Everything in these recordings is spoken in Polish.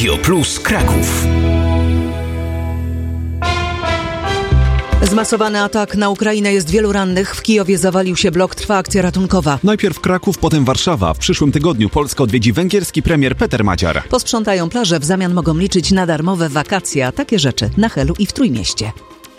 Radio Plus Kraków. Zmasowany atak na Ukrainę, jest wielu rannych. W Kijowie zawalił się blok, trwa akcja ratunkowa. Najpierw Kraków, potem Warszawa. W przyszłym tygodniu Polskę odwiedzi węgierski premier Peter Magyar. Posprzątają plaże, w zamian mogą liczyć na darmowe wakacje, a takie rzeczy na Helu i w Trójmieście.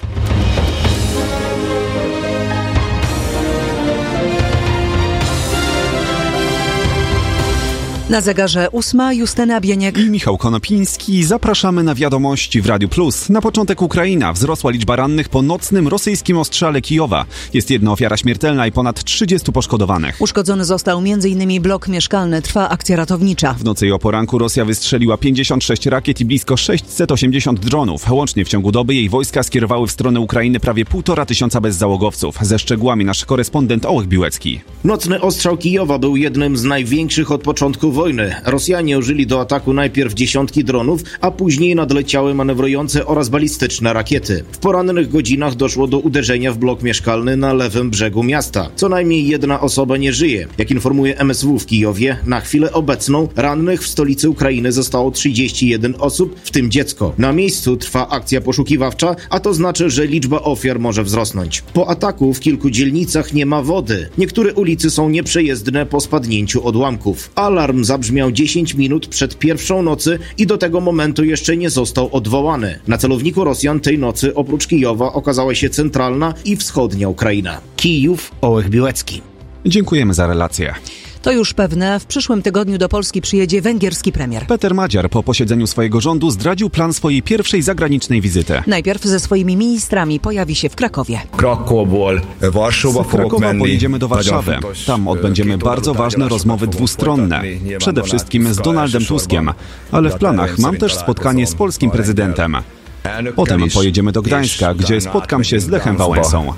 Na zegarze 8, Justyna Bieniek i Michał Konopiński. Zapraszamy na wiadomości w Radiu Plus. Na początek Ukraina. Wzrosła liczba rannych po nocnym rosyjskim ostrzale Kijowa. Jest jedna ofiara śmiertelna i ponad 30 poszkodowanych. Uszkodzony został m.in. blok mieszkalny. Trwa akcja ratownicza. W nocy i o poranku Rosja wystrzeliła 56 rakiet i blisko 680 dronów. Łącznie w ciągu doby jej wojska skierowały w stronę Ukrainy prawie 1500 bezzałogowców. Ze szczegółami nasz korespondent Ołek Biłecki. Nocny ostrzał Kijowa był jednym z największych od początku wojny. Rosjanie użyli do ataku najpierw dziesiątki dronów, a później nadleciały manewrujące oraz balistyczne rakiety. W porannych godzinach doszło do uderzenia w blok mieszkalny na lewym brzegu miasta. Co najmniej jedna osoba nie żyje. Jak informuje MSW w Kijowie, na chwilę obecną rannych w stolicy Ukrainy zostało 31 osób, w tym dziecko. Na miejscu trwa akcja poszukiwawcza, a to znaczy, że liczba ofiar może wzrosnąć. Po ataku w kilku dzielnicach nie ma wody. Niektóre ulice są nieprzejezdne po spadnięciu odłamków. Alarm zabrzmiał 10 minut przed pierwszą nocy i do tego momentu jeszcze nie został odwołany. Na celowniku Rosjan tej nocy oprócz Kijowa okazała się centralna i wschodnia Ukraina. Kijów, Ołek Biłecki. Dziękujemy za relację. To już pewne, w przyszłym tygodniu do Polski przyjedzie węgierski premier. Peter Magyar po posiedzeniu swojego rządu zdradził plan swojej pierwszej zagranicznej wizyty. Najpierw ze swoimi ministrami pojawi się w Krakowie. Z Krakowa pojedziemy do Warszawy. Tam odbędziemy bardzo ważne rozmowy dwustronne. Przede wszystkim z Donaldem Tuskiem. Ale w planach mam też spotkanie z polskim prezydentem. Potem pojedziemy do Gdańska, gdzie spotkam się z Lechem Wałęsą.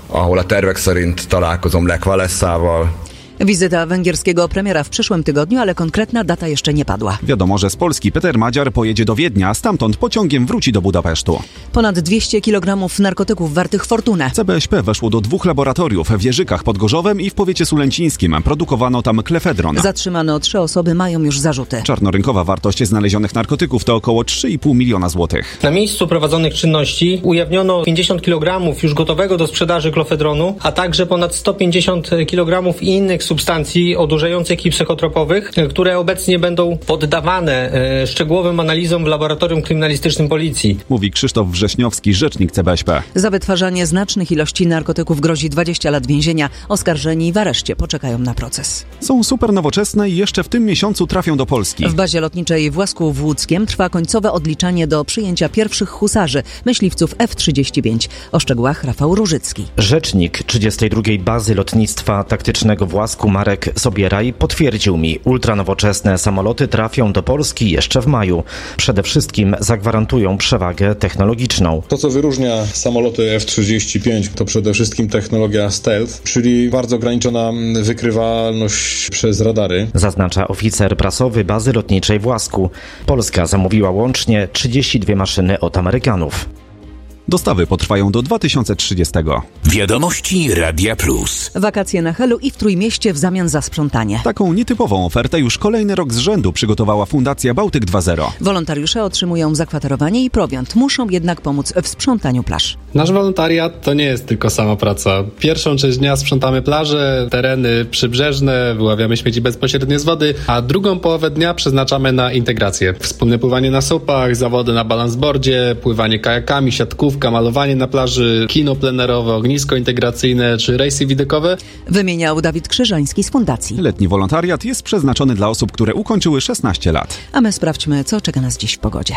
Wizyta węgierskiego premiera w przyszłym tygodniu, ale konkretna data jeszcze nie padła. Wiadomo, że z Polski Peter Magyar pojedzie do Wiednia, a stamtąd pociągiem wróci do Budapesztu. Ponad 200 kg narkotyków wartych fortunę. CBŚP weszło do 2 laboratoriów w Jerzykach pod Gorzowem i w powiecie sulęcińskim. Produkowano tam klefedron. Zatrzymano 3 osoby, mają już zarzuty. Czarnorynkowa wartość znalezionych narkotyków to około 3,5 miliona złotych. Na miejscu prowadzonych czynności ujawniono 50 kg już gotowego do sprzedaży klefedronu, a także ponad 150 kg innych substancji odurzających i psychotropowych, które obecnie będą poddawane szczegółowym analizom w laboratorium kryminalistycznym policji. Mówi Krzysztof Wrześniowski, rzecznik CBŚP. Za wytwarzanie znacznych ilości narkotyków grozi 20 lat więzienia. Oskarżeni w areszcie poczekają na proces. Są super nowoczesne i jeszcze w tym miesiącu trafią do Polski. W bazie lotniczej w Łasku-Łódzkiem trwa końcowe odliczanie do przyjęcia pierwszych husarzy, myśliwców F-35. O szczegółach Rafał Różycki. Rzecznik 32. Bazy Lotnictwa Taktycznego w Łasku Marek Sobieraj potwierdził mi, ultranowoczesne samoloty trafią do Polski jeszcze w maju. Przede wszystkim zagwarantują przewagę technologiczną. To, co wyróżnia samoloty F-35, to przede wszystkim technologia stealth, czyli bardzo ograniczona wykrywalność przez radary. Zaznacza oficer prasowy bazy lotniczej w Łasku. Polska zamówiła łącznie 32 maszyny od Amerykanów. Dostawy potrwają do 2030. Wiadomości Radia Plus. Wakacje na Helu i w Trójmieście w zamian za sprzątanie. Taką nietypową ofertę już kolejny rok z rzędu przygotowała Fundacja Bałtyk 2.0. Wolontariusze otrzymują zakwaterowanie i prowiant. Muszą jednak pomóc w sprzątaniu plaż. Nasz wolontariat to nie jest tylko sama praca. Pierwszą część dnia sprzątamy plaże, tereny przybrzeżne, wyławiamy śmieci bezpośrednio z wody, a drugą połowę dnia przeznaczamy na integrację. Wspólne pływanie na supach, zawody na balansboardzie, pływanie kajakami, siatkówką, malowanie na plaży, kino plenerowe, ognisko integracyjne czy rejsy widokowe. Wymieniał Dawid Krzyżański z Fundacji. Letni wolontariat jest przeznaczony dla osób, które ukończyły 16 lat. A my sprawdźmy, co czeka nas dziś w pogodzie.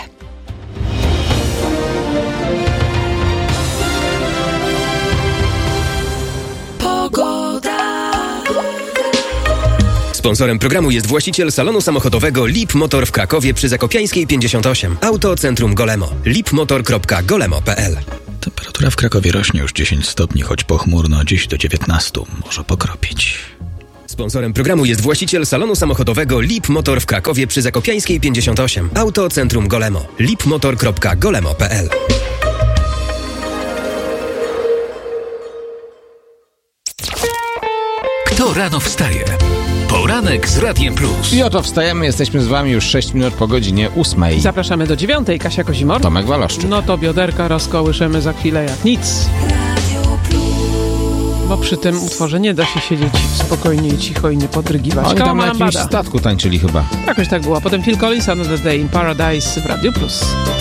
Sponsorem programu jest właściciel salonu samochodowego Lip Motor w Krakowie przy Zakopiańskiej 58. Auto Centrum Golemo. lipmotor.golemo.pl. Temperatura w Krakowie rośnie już 10 stopni, choć pochmurno, dziś do 19. Może pokropić. Sponsorem programu jest właściciel salonu samochodowego Lip Motor w Krakowie przy Zakopiańskiej 58. Auto Centrum Golemo. lipmotor.golemo.pl. Kto rano wstaje? Poranek z Radiem Plus. I oto wstajemy, jesteśmy z wami już 6 minut po godzinie 8. Zapraszamy do 9. Kasia Kozimor, Tomek Waloszczyk. No to bioderka rozkołyszymy za chwilę jak nic. Bo przy tym utworze nie da się siedzieć spokojnie i cicho i nie podrygiwać. Oni tam na jakimś statku tańczyli chyba. Jakoś tak było. Potem Phil Collins, Another Day in Paradise w Radiu Plus.